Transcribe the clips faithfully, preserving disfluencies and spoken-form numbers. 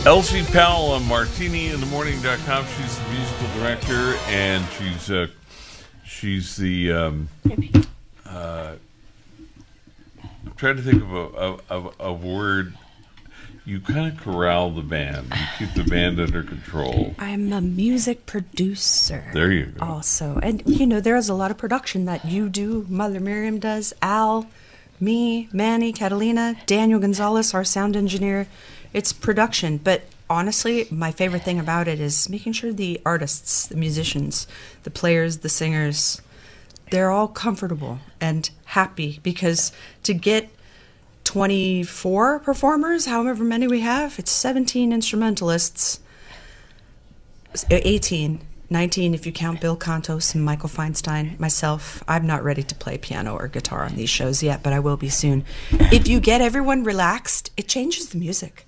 Elsie Powell on Martini in the Morning dot com. She's the musical director, and she's uh, she's the. Um, uh, I'm trying to think of a, of a word. You kind of corral the band. You keep the band under control. I'm a music producer. There you go. Also, and you know, there's a lot of production that you do. Mother Miriam does. Al, me, Manny, Catalina, Daniel Gonzalez, our sound engineer. It's production, but honestly, my favorite thing about it is making sure the artists, the musicians, the players, the singers, they're all comfortable and happy, because to get twenty-four performers, however many we have, it's seventeen instrumentalists, eighteen, nineteen if you count Bill Contos and Michael Feinstein, myself. I'm not ready to play piano or guitar on these shows yet, but I will be soon. If you get everyone relaxed, it changes the music.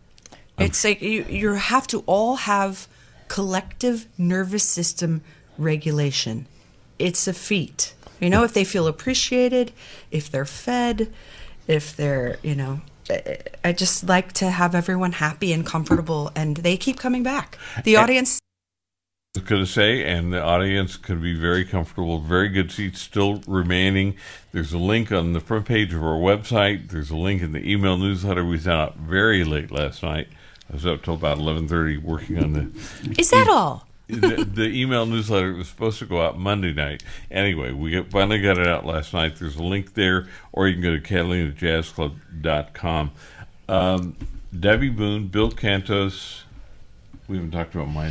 It's like you, you have to all have collective nervous system regulation. It's a feat. You know, if they feel appreciated, if they're fed, if they're, you know, I just like to have everyone happy and comfortable, and they keep coming back. The audience... I was going to say, and the audience can be very comfortable, very good seats still remaining. There's a link on the front page of our website. There's a link in the email newsletter we sent out very late last night. I was up till about eleven thirty working on the... Is that all? the, the email newsletter was supposed to go out Monday night. Anyway, we got, finally got it out last night. There's a link there, or you can go to catalina jazz club dot com. Um, Debbie Boone, Bill Cantos. We haven't talked about my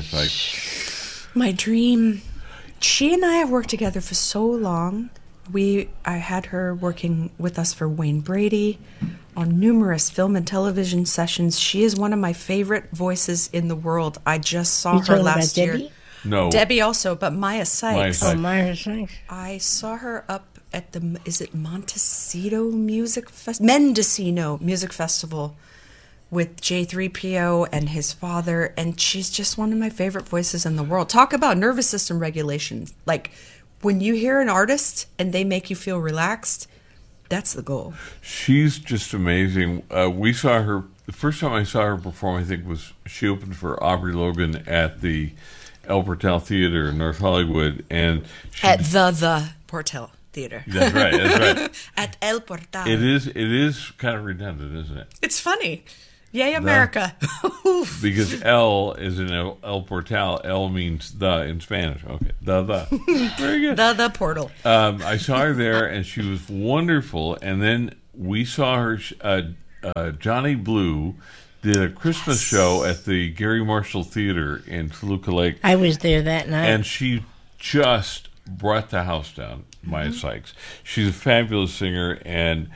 site. My dream. She and I have worked together for so long. We, I had her working with us for Wayne Brady on numerous film and television sessions. She is one of my favorite voices in the world. I just saw you her last about year. Debbie? No. Debbie also, but Maya Sykes. Maya Sykes. Oh, Maya Sykes. I saw her up at the, is it Montecito Music Festival? Mendocino Music Festival with J three P O and his father, and she's just one of my favorite voices in the world. Talk about nervous system regulation. Like, when you hear an artist and they make you feel relaxed, that's the goal. She's just amazing. Uh, we saw her, the first time I saw her perform, I think, was she opened for Aubrey Logan at the El Portal Theater in North Hollywood. and she, At the, the Portal Theater. That's right, that's right. At El Portal. It is, it is kind of redundant, isn't it? It's funny. Yay, America. Because El is in El, El Portal. El means the in Spanish. Okay, the, the. Very good. The, the portal. Um, I saw her there, and she was wonderful. And then we saw her, uh, uh, Johnny Blue did a Christmas yes. show at the Gary Marshall Theater in Toluca Lake. I was there that night. And she just brought the house down, Maya mm-hmm. Sykes. She's a fabulous singer, and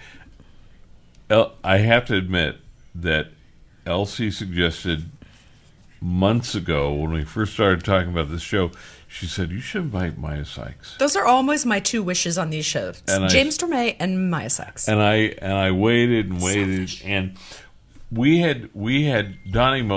El, I have to admit that Elsie suggested months ago, when we first started talking about this show, she said, you should invite Maya Sykes. Those are almost my two wishes on these shows. And James I, Tormé and Maya Sykes. And I and I waited and waited, Selfish. and we had we had Donnie